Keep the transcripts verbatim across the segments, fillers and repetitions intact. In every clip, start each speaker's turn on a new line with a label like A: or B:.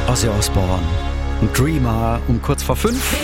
A: Ozzy Osbourne, ein Dreamer um kurz vor fünf.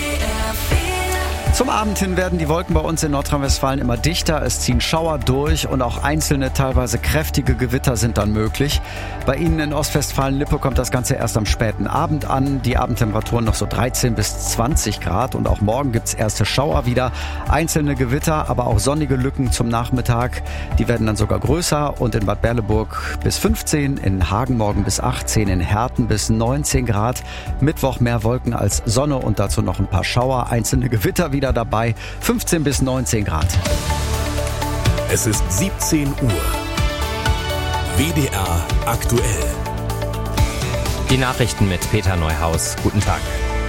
A: Zum Abend hin werden die Wolken bei uns in Nordrhein-Westfalen immer dichter. Es ziehen Schauer durch und auch einzelne, teilweise kräftige Gewitter sind dann möglich. Bei Ihnen in Ostwestfalen-Lippe kommt das Ganze erst am späten Abend an. Die Abendtemperaturen noch so dreizehn bis zwanzig Grad. Und auch morgen gibt's erste Schauer wieder. Einzelne Gewitter, aber auch sonnige Lücken zum Nachmittag. Die werden dann sogar größer. Und in Bad Berleburg bis fünfzehn, in Hagen morgen bis achtzehn, in Herten bis neunzehn Grad. Mittwoch mehr Wolken als Sonne und dazu noch ein paar Schauer. Einzelne Gewitter wieder dabei, fünfzehn bis neunzehn Grad.
B: Es ist siebzehn Uhr. W D R aktuell.
C: Die Nachrichten mit Peter Neuhaus. Guten Tag.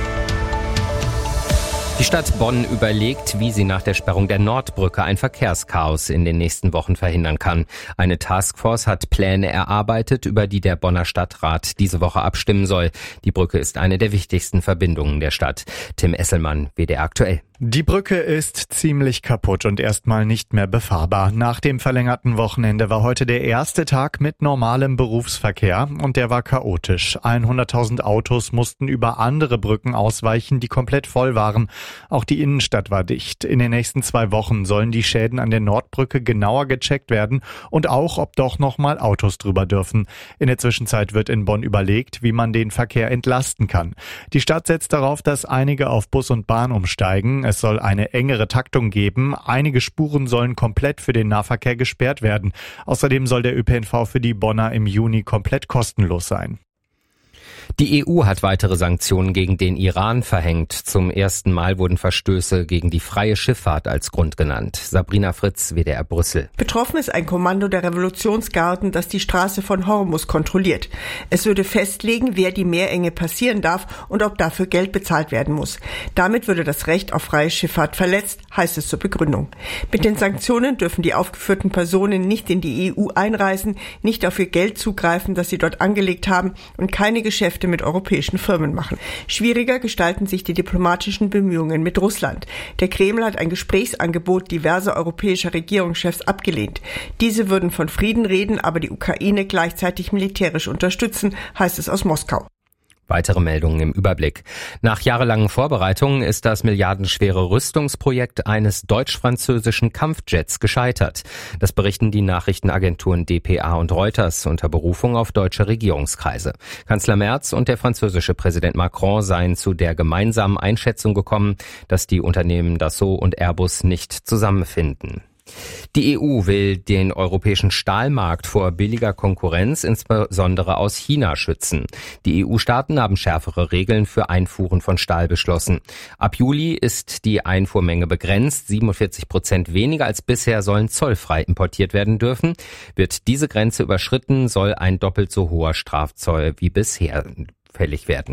C: Die Stadt Bonn überlegt, wie sie nach der Sperrung der Nordbrücke ein Verkehrschaos in den nächsten Wochen verhindern kann. Eine Taskforce hat Pläne erarbeitet, über die der Bonner Stadtrat diese Woche abstimmen soll. Die Brücke ist eine der wichtigsten Verbindungen der Stadt. Tim Esselmann, W D R aktuell.
D: Die Brücke ist ziemlich kaputt und erstmal nicht mehr befahrbar. Nach dem verlängerten Wochenende war heute der erste Tag mit normalem Berufsverkehr und der war chaotisch. hunderttausend Autos mussten über andere Brücken ausweichen, die komplett voll waren. Auch die Innenstadt war dicht. In den nächsten zwei Wochen sollen die Schäden an der Nordbrücke genauer gecheckt werden und auch, ob doch nochmal Autos drüber dürfen. In der Zwischenzeit wird in Bonn überlegt, wie man den Verkehr entlasten kann. Die Stadt setzt darauf, dass einige auf Bus und Bahn umsteigen. Es soll eine engere Taktung geben. Einige Spuren sollen komplett für den Nahverkehr gesperrt werden. Außerdem soll der Ö P N V für die Bonner im Juni komplett kostenlos sein.
C: Die E U hat weitere Sanktionen gegen den Iran verhängt. Zum ersten Mal wurden Verstöße gegen die freie Schifffahrt als Grund genannt. Sabrina Fritz, W D R Brüssel.
E: Betroffen ist ein Kommando der Revolutionsgarden, das die Straße von Hormuz kontrolliert. Es würde festlegen, wer die Meerenge passieren darf und ob dafür Geld bezahlt werden muss. Damit würde das Recht auf freie Schifffahrt verletzt, heißt es zur Begründung. Mit den Sanktionen dürfen die aufgeführten Personen nicht in die E U einreisen, nicht auf ihr Geld zugreifen, das sie dort angelegt haben und keine Geschäfte mit europäischen Firmen machen. Schwieriger gestalten sich die diplomatischen Bemühungen mit Russland. Der Kreml hat ein Gesprächsangebot diverser europäischer Regierungschefs abgelehnt. Diese würden von Frieden reden, aber die Ukraine gleichzeitig militärisch unterstützen, heißt es aus Moskau.
C: Weitere Meldungen im Überblick. Nach jahrelangen Vorbereitungen ist das milliardenschwere Rüstungsprojekt eines deutsch-französischen Kampfjets gescheitert. Das berichten die Nachrichtenagenturen D P A und Reuters unter Berufung auf deutsche Regierungskreise. Kanzler Merz und der französische Präsident Macron seien zu der gemeinsamen Einschätzung gekommen, dass die Unternehmen Dassault und Airbus nicht zusammenfinden. Die E U will den europäischen Stahlmarkt vor billiger Konkurrenz, insbesondere aus China, schützen. Die E U-Staaten haben schärfere Regeln für Einfuhren von Stahl beschlossen. Ab Juli ist die Einfuhrmenge begrenzt. siebenundvierzig Prozent weniger als bisher sollen zollfrei importiert werden dürfen. Wird diese Grenze überschritten, soll ein doppelt so hoher Strafzoll wie bisher fällig werden.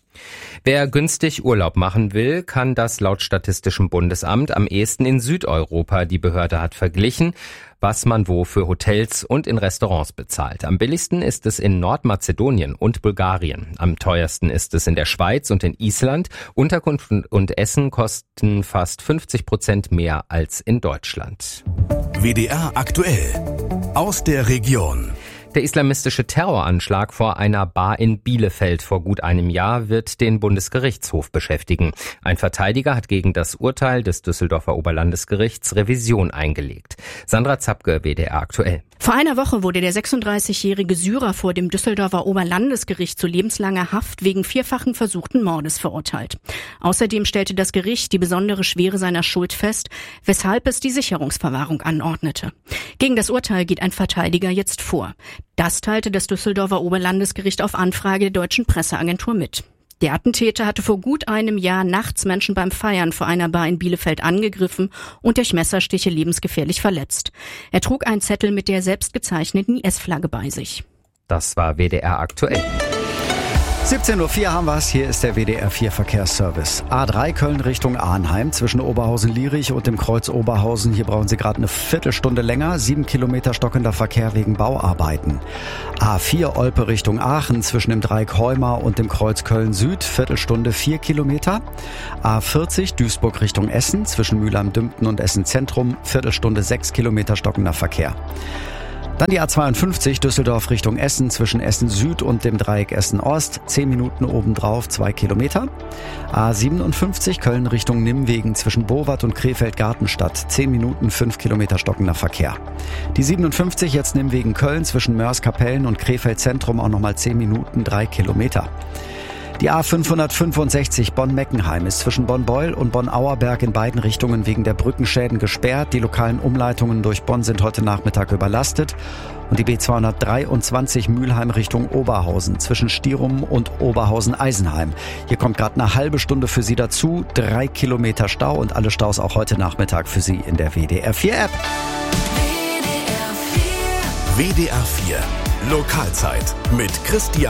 C: Wer günstig Urlaub machen will, kann das laut Statistischem Bundesamt am ehesten in Südeuropa. Die Behörde hat verglichen, was man wo für Hotels und in Restaurants bezahlt. Am billigsten ist es in Nordmazedonien und Bulgarien. Am teuersten ist es in der Schweiz und in Island. Unterkunft und Essen kosten fast fünfzig Prozent mehr als in Deutschland.
B: W D R aktuell. Aus der Region.
C: Der islamistische Terroranschlag vor einer Bar in Bielefeld vor gut einem Jahr wird den Bundesgerichtshof beschäftigen. Ein Verteidiger hat gegen das Urteil des Düsseldorfer Oberlandesgerichts Revision eingelegt. Sandra Zapke, W D R aktuell.
F: Vor einer Woche wurde der sechsunddreißigjährige Syrer vor dem Düsseldorfer Oberlandesgericht zu lebenslanger Haft wegen vierfachen versuchten Mordes verurteilt. Außerdem stellte das Gericht die besondere Schwere seiner Schuld fest, weshalb es die Sicherungsverwahrung anordnete. Gegen das Urteil geht ein Verteidiger jetzt vor. Das teilte das Düsseldorfer Oberlandesgericht auf Anfrage der deutschen Presseagentur mit. Der Attentäter hatte vor gut einem Jahr nachts Menschen beim Feiern vor einer Bar in Bielefeld angegriffen und durch Messerstiche lebensgefährlich verletzt. Er trug einen Zettel mit der selbst gezeichneten I S-Flagge bei sich.
C: Das war W D R aktuell.
A: siebzehn Uhr vier haben wir es. Hier ist der W D R vier Verkehrsservice. A drei Köln Richtung Arnheim zwischen Oberhausen-Lierich und dem Kreuz Oberhausen. Hier brauchen Sie gerade eine Viertelstunde länger. Sieben Kilometer stockender Verkehr wegen Bauarbeiten. A vier Olpe Richtung Aachen zwischen dem Dreieck Heuma und dem Kreuz Köln Süd. Viertelstunde vier Kilometer. A vierzig Duisburg Richtung Essen zwischen Mülheim-Dümpten und Essen Zentrum. Viertelstunde sechs Kilometer stockender Verkehr. Dann die A zweiundfünfzig Düsseldorf Richtung Essen zwischen Essen Süd und dem Dreieck Essen Ost. zehn Minuten obendrauf, zwei Kilometer. A siebenundfünfzig Köln Richtung Nimwegen zwischen Bowat und Krefeld-Gartenstadt. zehn Minuten, fünf Kilometer stockender Verkehr. Die siebenundfünfzig jetzt Nimwegen Köln zwischen Mörs-Kapellen und Krefeld Zentrum auch nochmal zehn Minuten, drei Kilometer. Die A fünfhundertfünfundsechzig Bonn-Meckenheim ist zwischen Bonn-Beul und Bonn-Auerberg in beiden Richtungen wegen der Brückenschäden gesperrt. Die lokalen Umleitungen durch Bonn sind heute Nachmittag überlastet. Und die B zweihundertdreiundzwanzig Mülheim Richtung Oberhausen zwischen Stierum und Oberhausen-Eisenheim. Hier kommt gerade eine halbe Stunde für Sie dazu. Drei Kilometer Stau und alle Staus auch heute Nachmittag für Sie in der W D R vier App.
B: W D R vier Lokalzeit mit Christian